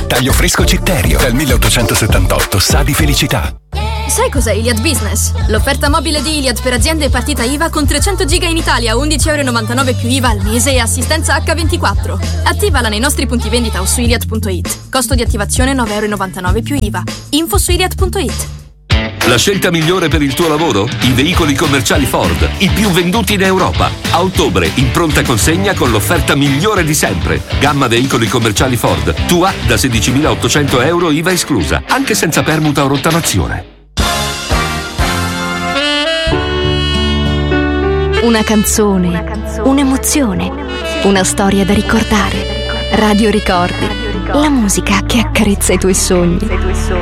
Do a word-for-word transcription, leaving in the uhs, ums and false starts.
Taglio fresco Citterio. Dal milleottocentosettantotto sa di felicità. Sai cos'è Iliad Business? L'offerta mobile di Iliad per aziende e partita I V A con trecento giga in Italia, undici virgola novantanove euro più I V A al mese e assistenza acca ventiquattro. Attivala nei nostri punti vendita o su iliad punto it. Costo di attivazione nove virgola novantanove euro più I V A. Info su iliad punto it. La scelta migliore per il tuo lavoro? I veicoli commerciali Ford, i più venduti in Europa. A ottobre, in pronta consegna con l'offerta migliore di sempre. Gamma veicoli commerciali Ford, tua da sedicimilaottocento euro I V A esclusa, anche senza permuta o rottamazione. Una canzone, una canzone, un'emozione, una storia da ricordare. Radio Ricordi, la musica che accarezza i tuoi sogni.